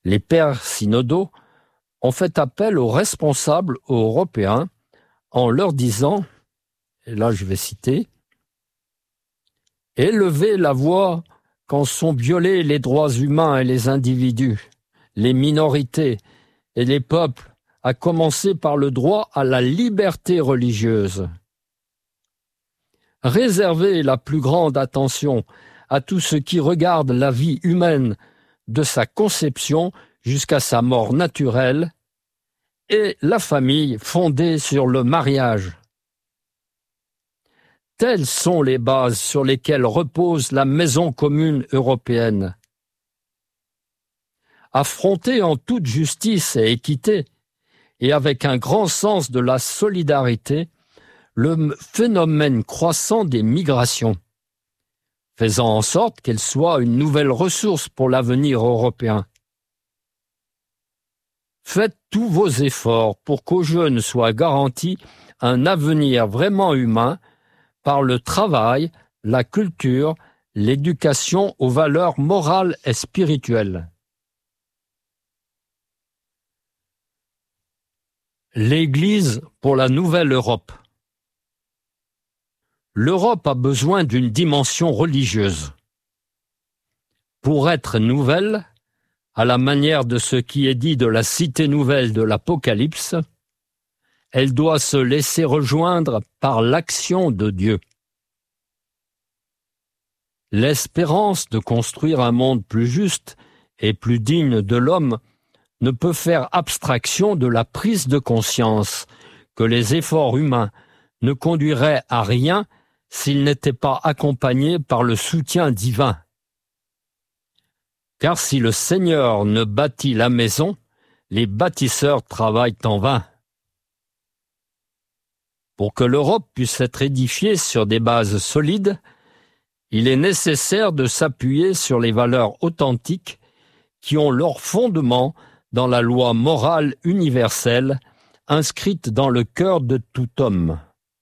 Les pères synodaux ont fait appel aux responsables européens en leur disant, et là je vais citer, « Élevez la voix quand sont violés les droits humains et les individus, les minorités et les peuples, à commencer par le droit à la liberté religieuse. Réservez la plus grande attention à tout ce qui regarde la vie humaine de sa conception jusqu'à sa mort naturelle et la famille fondée sur le mariage. Telles sont les bases sur lesquelles repose la maison commune européenne. Affrontée en toute justice et équité, et avec un grand sens de la solidarité, le phénomène croissant des migrations, faisant en sorte qu'elle soit une nouvelle ressource pour l'avenir européen. Faites tous vos efforts pour qu'aux jeunes soit garanti un avenir vraiment humain par le travail, la culture, l'éducation aux valeurs morales et spirituelles. L'Église pour la nouvelle Europe. L'Europe a besoin d'une dimension religieuse. Pour être nouvelle, à la manière de ce qui est dit de la cité nouvelle de l'Apocalypse, elle doit se laisser rejoindre par l'action de Dieu. L'espérance de construire un monde plus juste et plus digne de l'homme ne peut faire abstraction de la prise de conscience que les efforts humains ne conduiraient à rien s'ils n'étaient pas accompagnés par le soutien divin. Car si le Seigneur ne bâtit la maison, les bâtisseurs travaillent en vain. Pour que l'Europe puisse être édifiée sur des bases solides, il est nécessaire de s'appuyer sur les valeurs authentiques qui ont leur fondement dans la loi morale universelle inscrite dans le cœur de tout homme.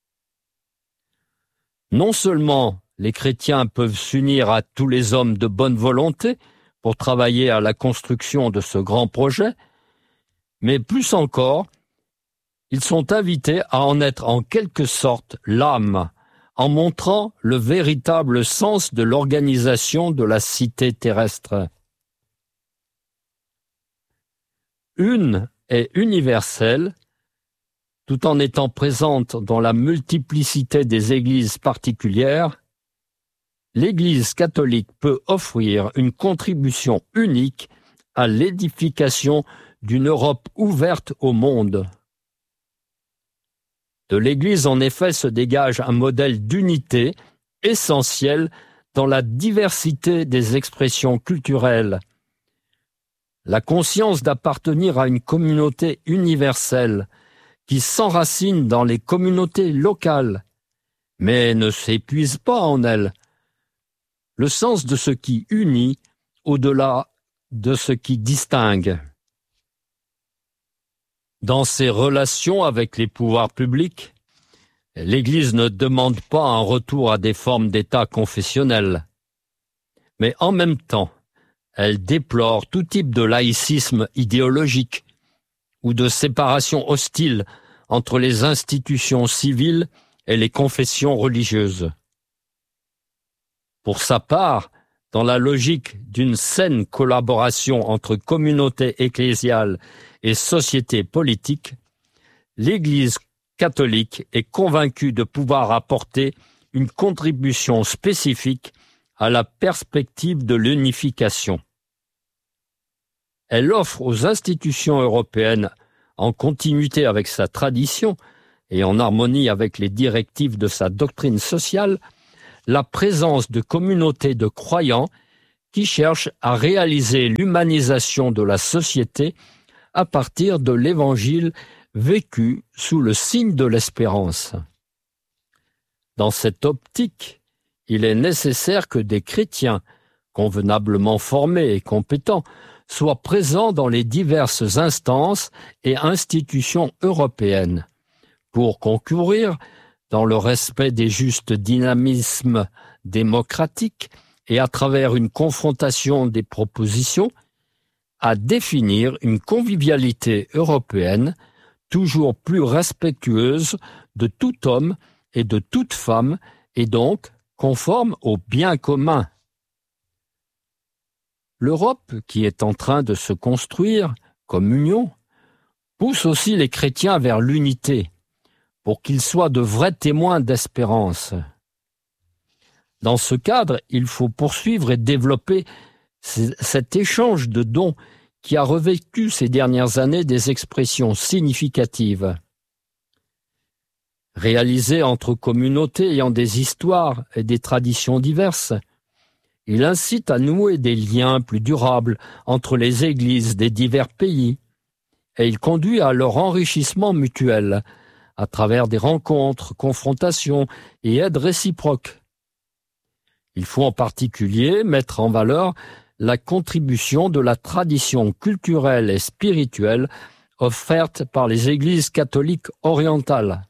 Non seulement les chrétiens peuvent s'unir à tous les hommes de bonne volonté pour travailler à la construction de ce grand projet, mais plus encore, ils sont invités à en être en quelque sorte l'âme, en montrant le véritable sens de l'organisation de la cité terrestre. Une est universelle, tout en étant présente dans la multiplicité des églises particulières. L'Église catholique peut offrir une contribution unique à l'édification d'une Europe ouverte au monde. De l'Église, en effet, se dégage un modèle d'unité essentiel dans la diversité des expressions culturelles. La conscience d'appartenir à une communauté universelle qui s'enracine dans les communautés locales, mais ne s'épuise pas en elles. Le sens de ce qui unit au-delà de ce qui distingue. Dans ses relations avec les pouvoirs publics, l'Église ne demande pas un retour à des formes d'État confessionnel, mais en même temps, elle déplore tout type de laïcisme idéologique ou de séparation hostile entre les institutions civiles et les confessions religieuses. Pour sa part, dans la logique d'une saine collaboration entre communautés ecclésiales et sociétés politiques, l'Église catholique est convaincue de pouvoir apporter une contribution spécifique à la perspective de l'unification. Elle offre aux institutions européennes, en continuité avec sa tradition et en harmonie avec les directives de sa doctrine sociale, la présence de communautés de croyants qui cherchent à réaliser l'humanisation de la société à partir de l'Évangile vécu sous le signe de l'espérance. Dans cette optique, il est nécessaire que des chrétiens, convenablement formés et compétents, soient présents dans les diverses instances et institutions européennes pour concourir, dans le respect des justes dynamismes démocratiques et à travers une confrontation des propositions, à définir une convivialité européenne toujours plus respectueuse de tout homme et de toute femme et donc conforme au bien commun. L'Europe, qui est en train de se construire comme union, pousse aussi les chrétiens vers l'unité, pour qu'ils soient de vrais témoins d'espérance. Dans ce cadre, il faut poursuivre et développer cet échange de dons qui a revêtu ces dernières années des expressions significatives. Réalisé entre communautés ayant des histoires et des traditions diverses, il incite à nouer des liens plus durables entre les églises des divers pays et il conduit à leur enrichissement mutuel à travers des rencontres, confrontations et aides réciproques. Il faut en particulier mettre en valeur la contribution de la tradition culturelle et spirituelle offerte par les églises catholiques orientales.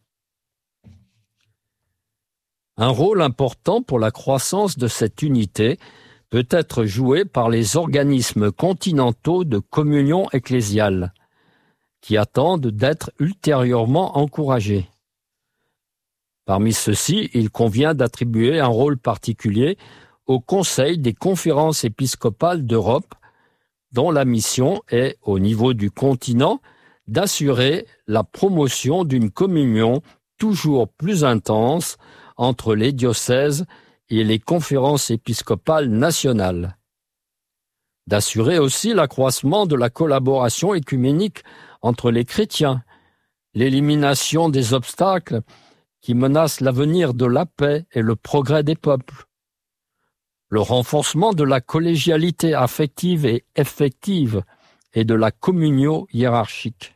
Un rôle important pour la croissance de cette unité peut être joué par les organismes continentaux de communion ecclésiale, qui attendent d'être ultérieurement encouragés. Parmi ceux-ci, il convient d'attribuer un rôle particulier au Conseil des conférences épiscopales d'Europe, dont la mission est, au niveau du continent, d'assurer la promotion d'une communion toujours plus intense entre les diocèses et les conférences épiscopales nationales. D'assurer aussi l'accroissement de la collaboration écuménique entre les chrétiens, l'élimination des obstacles qui menacent l'avenir de la paix et le progrès des peuples, le renforcement de la collégialité affective et effective et de la communio hiérarchique.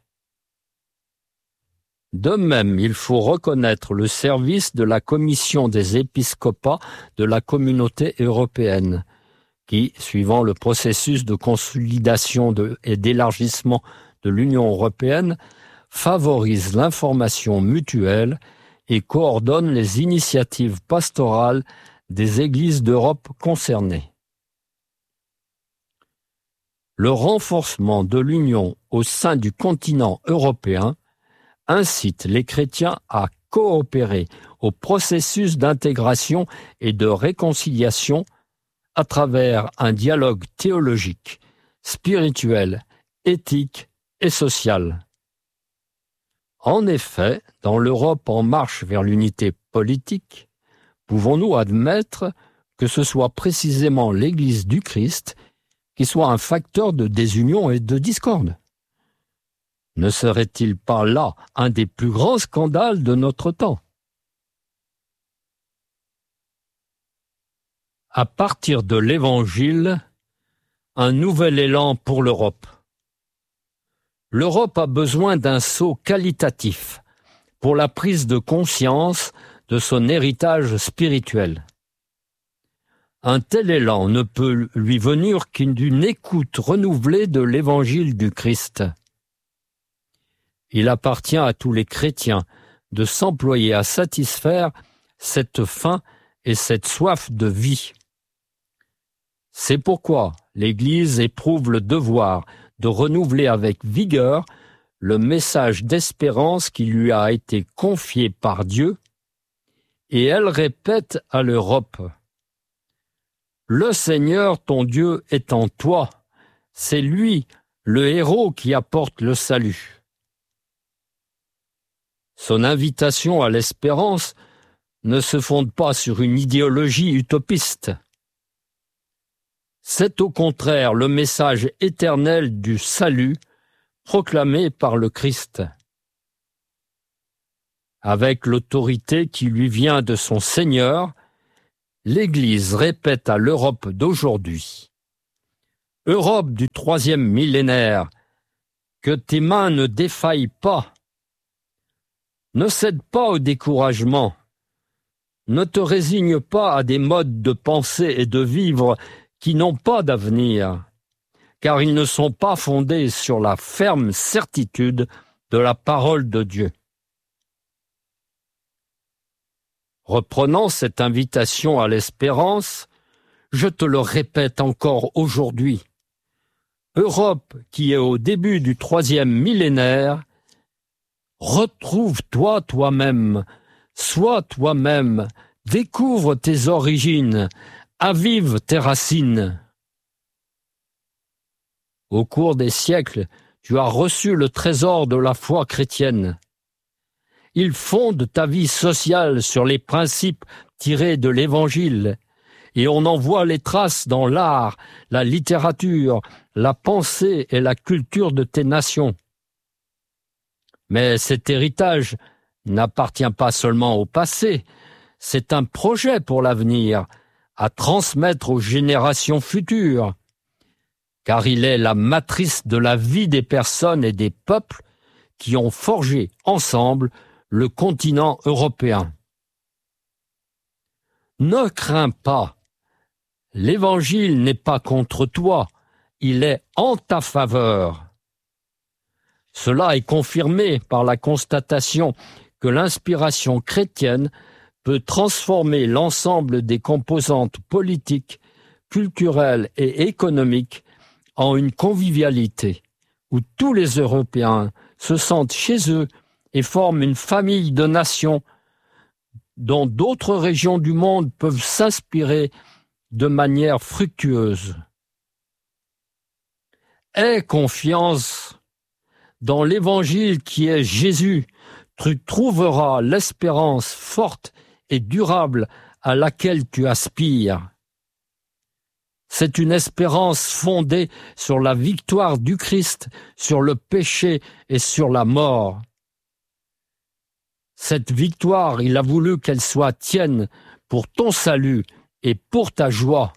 De même, il faut reconnaître le service de la Commission des épiscopats de la Communauté européenne, qui, suivant le processus de consolidation et d'élargissement de l'Union européenne, favorise l'information mutuelle et coordonne les initiatives pastorales des églises d'Europe concernées. Le renforcement de l'union au sein du continent européen incite les chrétiens à coopérer au processus d'intégration et de réconciliation à travers un dialogue théologique, spirituel, éthique et social. En effet, dans l'Europe en marche vers l'unité politique, pouvons-nous admettre que ce soit précisément l'Église du Christ qui soit un facteur de désunion et de discorde? Ne serait-il pas là un des plus grands scandales de notre temps? À partir de l'Évangile, un nouvel élan pour l'Europe. L'Europe a besoin d'un saut qualitatif pour la prise de conscience de son héritage spirituel. Un tel élan ne peut lui venir qu'une écoute renouvelée de l'Évangile du Christ. Il appartient à tous les chrétiens de s'employer à satisfaire cette faim et cette soif de vie. C'est pourquoi l'Église éprouve le devoir de renouveler avec vigueur le message d'espérance qui lui a été confié par Dieu, et elle répète à l'Europe: « Le Seigneur ton Dieu est en toi, c'est lui, le héros qui apporte le salut. » Son invitation à l'espérance ne se fonde pas sur une idéologie utopiste. C'est au contraire le message éternel du salut proclamé par le Christ. Avec l'autorité qui lui vient de son Seigneur, l'Église répète à l'Europe d'aujourd'hui: « Europe du 3e millénaire, que tes mains ne défaillent pas. Ne cède pas au découragement. Ne te résigne pas à des modes de penser et de vivre qui n'ont pas d'avenir, car ils ne sont pas fondés sur la ferme certitude de la parole de Dieu. » Reprenant cette invitation à l'espérance, je te le répète encore aujourd'hui: Europe qui est au début du 3e millénaire, retrouve-toi toi-même, sois toi-même, découvre tes origines, avive tes racines. Au cours des siècles, tu as reçu le trésor de la foi chrétienne. Il fonde ta vie sociale sur les principes tirés de l'Évangile, et on en voit les traces dans l'art, la littérature, la pensée et la culture de tes nations. Mais cet héritage n'appartient pas seulement au passé, c'est un projet pour l'avenir, à transmettre aux générations futures, car il est la matrice de la vie des personnes et des peuples qui ont forgé ensemble le continent européen. Ne crains pas, l'Évangile n'est pas contre toi, il est en ta faveur. Cela est confirmé par la constatation que l'inspiration chrétienne peut transformer l'ensemble des composantes politiques, culturelles et économiques en une convivialité où tous les Européens se sentent chez eux et forment une famille de nations dont d'autres régions du monde peuvent s'inspirer de manière fructueuse. Aie confiance dans l'Évangile qui est Jésus, tu trouveras l'espérance forte et durable à laquelle tu aspires. C'est une espérance fondée sur la victoire du Christ, sur le péché et sur la mort. Cette victoire, il a voulu qu'elle soit tienne pour ton salut et pour ta joie.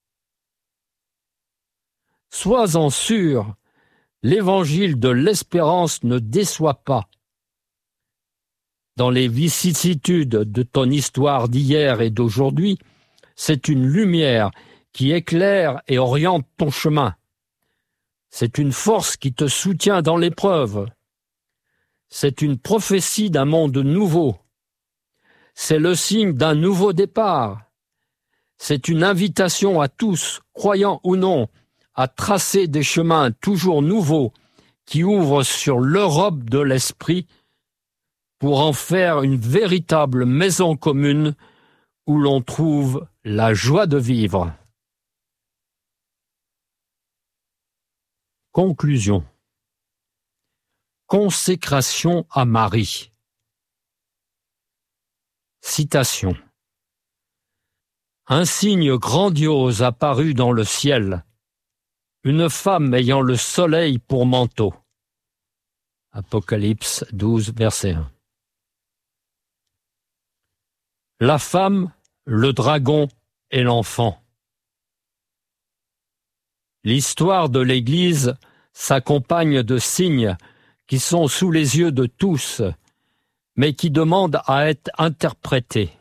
Sois-en sûr, l'évangile de l'espérance ne déçoit pas. Dans les vicissitudes de ton histoire d'hier et d'aujourd'hui, c'est une lumière qui éclaire et oriente ton chemin. C'est une force qui te soutient dans l'épreuve. C'est une prophétie d'un monde nouveau. C'est le signe d'un nouveau départ. C'est une invitation à tous, croyants ou non, à tracer des chemins toujours nouveaux qui ouvrent sur l'Europe de l'esprit pour en faire une véritable maison commune où l'on trouve la joie de vivre. Conclusion. Consécration à Marie. Citation. Un signe grandiose apparut dans le ciel, une femme ayant le soleil pour manteau. Apocalypse 12, verset 1. La femme, le dragon et l'enfant. L'histoire de l'Église s'accompagne de signes qui sont sous les yeux de tous, mais qui demandent à être interprétés.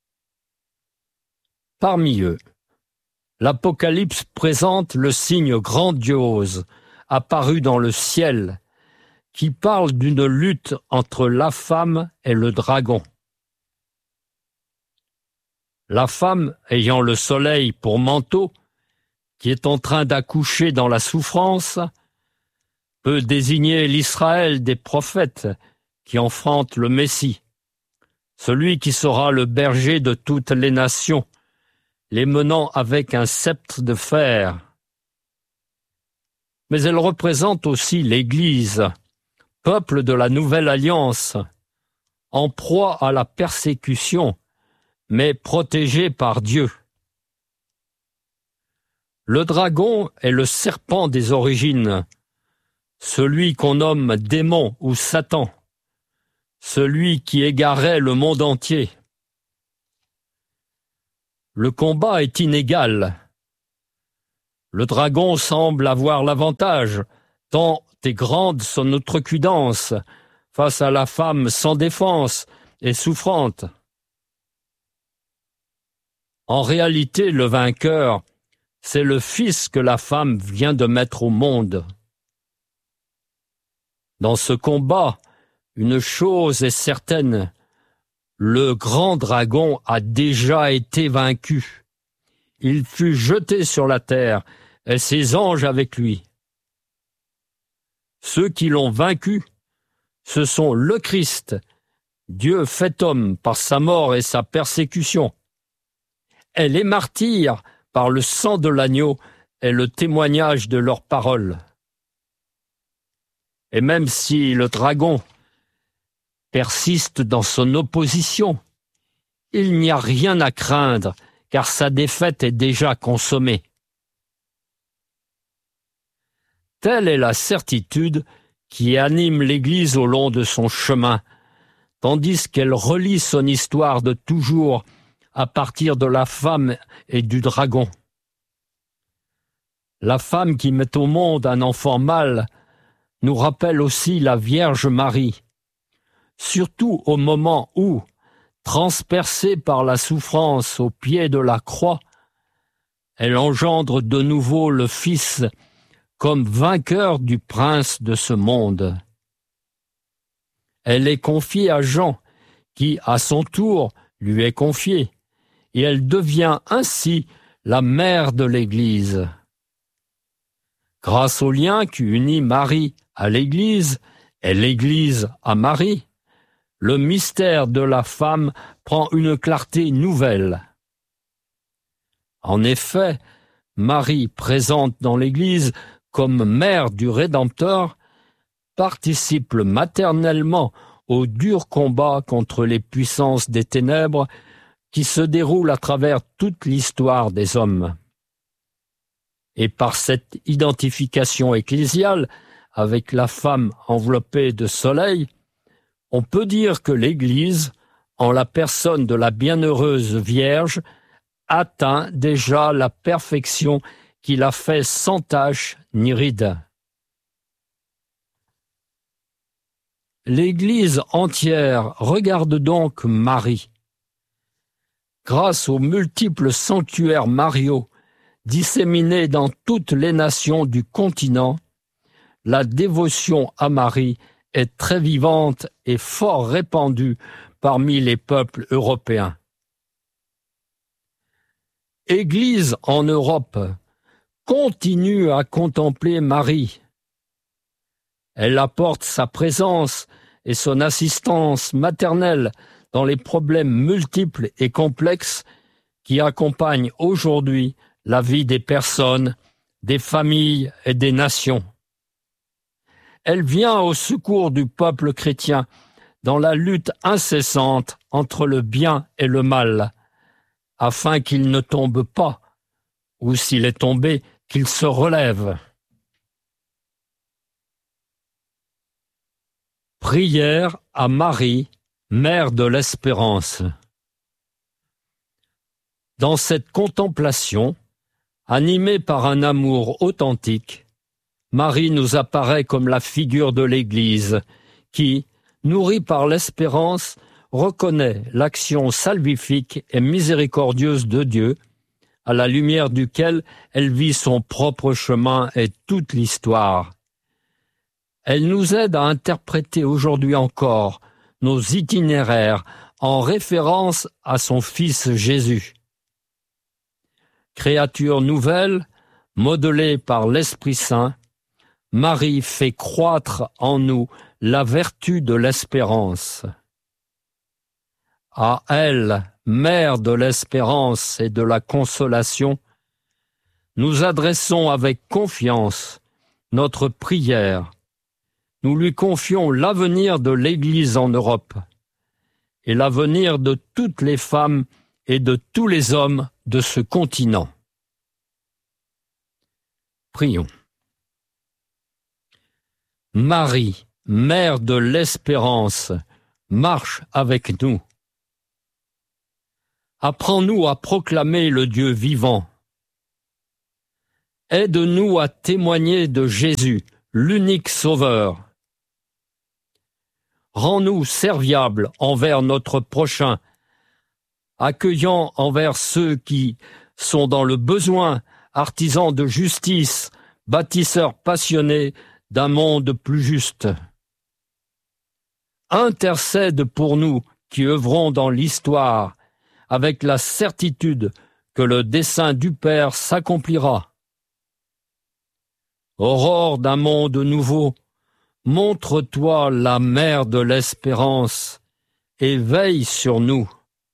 Parmi eux, l'Apocalypse présente le signe grandiose apparu dans le ciel, qui parle d'une lutte entre la femme et le dragon. La femme ayant le soleil pour manteau, qui est en train d'accoucher dans la souffrance, peut désigner l'Israël des prophètes qui enfantent le Messie, celui qui sera le berger de toutes les nations, les menant avec un sceptre de fer. Mais elle représente aussi l'Église, peuple de la Nouvelle Alliance, en proie à la persécution, mais protégé par Dieu. Le dragon est le serpent des origines, celui qu'on nomme démon ou Satan, celui qui égarait le monde entier. Le combat est inégal. Le dragon semble avoir l'avantage, tant est grande son outrecuidance face à la femme sans défense et souffrante. En réalité, le vainqueur, c'est le Fils que la femme vient de mettre au monde. Dans ce combat, une chose est certaine, le grand dragon a déjà été vaincu. Il fut jeté sur la terre, et ses anges avec lui. Ceux qui l'ont vaincu, ce sont le Christ, Dieu fait homme par sa mort et sa persécution, et les martyrs par le sang de l'agneau et le témoignage de leurs paroles. Et même si le dragon persiste dans son opposition, il n'y a rien à craindre, car sa défaite est déjà consommée. Telle est la certitude qui anime l'Église au long de son chemin, tandis qu'elle relie son histoire de toujours à partir de la femme et du dragon. La femme qui met au monde un enfant mâle nous rappelle aussi la Vierge Marie, surtout au moment où, transpercée par la souffrance au pied de la croix, elle engendre de nouveau le Fils comme vainqueur du prince de ce monde. Elle est confiée à Jean, qui, à son tour, lui est confiée, et elle devient ainsi la mère de l'Église. Grâce au lien qui unit Marie à l'Église et l'Église à Marie, le mystère de la femme prend une clarté nouvelle. En effet, Marie, présente dans l'Église comme mère du Rédempteur, participe maternellement au dur combat contre les puissances des ténèbres qui se déroule à travers toute l'histoire des hommes. Et par cette identification ecclésiale avec la femme enveloppée de soleil, on peut dire que l'Église, en la personne de la bienheureuse Vierge, atteint déjà la perfection qui la fait sans tache ni ride. L'Église entière regarde donc Marie. Grâce aux multiples sanctuaires mariaux disséminés dans toutes les nations du continent, la dévotion à Marie est très vivante et fort répandue parmi les peuples européens. Église en Europe, continue à contempler Marie. Elle apporte sa présence et son assistance maternelle dans les problèmes multiples et complexes qui accompagnent aujourd'hui la vie des personnes, des familles et des nations. Elle vient au secours du peuple chrétien dans la lutte incessante entre le bien et le mal, afin qu'il ne tombe pas, ou s'il est tombé, qu'il se relève. Prière à Marie, Mère de l'Espérance. Dans cette contemplation, animée par un amour authentique, Marie nous apparaît comme la figure de l'Église qui, nourrie par l'espérance, reconnaît l'action salvifique et miséricordieuse de Dieu, à la lumière duquel elle vit son propre chemin et toute l'histoire. Elle nous aide à interpréter aujourd'hui encore nos itinéraires en référence à son Fils Jésus. Créature nouvelle, modelée par l'Esprit Saint, Marie fait croître en nous la vertu de l'espérance. À elle, Mère de l'espérance et de la consolation, nous adressons avec confiance notre prière. Nous lui confions l'avenir de l'Église en Europe et l'avenir de toutes les femmes et de tous les hommes de ce continent. Prions. Marie, Mère de l'espérance, marche avec nous. Apprends-nous à proclamer le Dieu vivant. Aide-nous à témoigner de Jésus, l'unique Sauveur. Rends-nous serviables envers notre prochain, accueillant envers ceux qui sont dans le besoin, artisans de justice, bâtisseurs passionnés d'un monde plus juste. Intercède pour nous qui œuvrons dans l'histoire, avec la certitude que le dessein du Père s'accomplira. Aurore d'un monde nouveau, Montre-toi la mère de l'espérance et veille sur nous.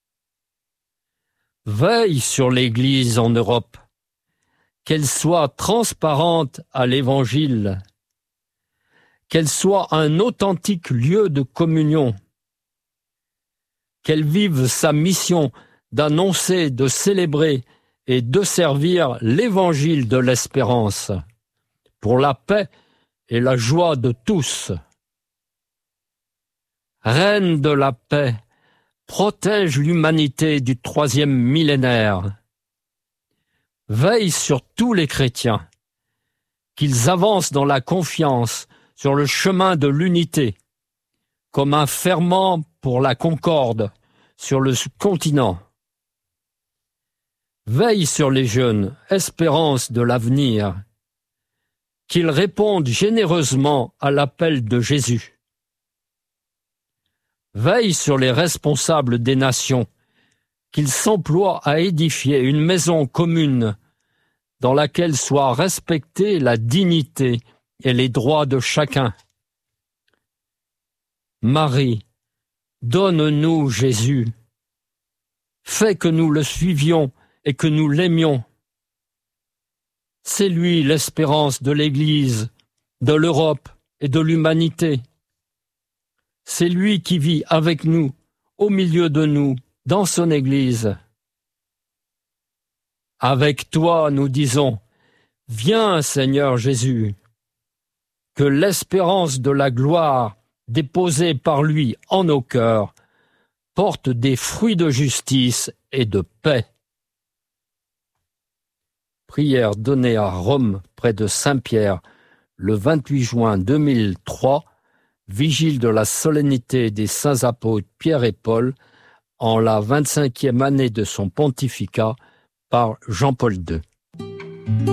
Veille sur l'Église en Europe, qu'elle soit transparente à l'Évangile, qu'elle soit un authentique lieu de communion, qu'elle vive sa mission d'annoncer, de célébrer et de servir l'Évangile de l'espérance pour la paix et la joie de tous. Reine de la paix, protège l'humanité du 3e millénaire. Veille sur tous les chrétiens, qu'ils avancent dans la confiance sur le chemin de l'unité, comme un ferment pour la concorde sur le continent. Veille sur les jeunes, espérance de l'avenir, qu'ils répondent généreusement à l'appel de Jésus. Veille sur les responsables des nations, qu'ils s'emploient à édifier une maison commune dans laquelle soit respectée la dignité et les droits de chacun. Marie, donne-nous Jésus. Fais que nous le suivions et que nous l'aimions. C'est lui l'espérance de l'Église, de l'Europe et de l'humanité. C'est lui qui vit avec nous, au milieu de nous, dans son Église. Avec toi, nous disons, viens Seigneur Jésus, que l'espérance de la gloire déposée par lui en nos cœurs porte des fruits de justice et de paix. Prière donnée à Rome, près de Saint-Pierre, le 28 juin 2003, vigile de la solennité des saints apôtres Pierre et Paul, en la 25e année de son pontificat par Jean-Paul II.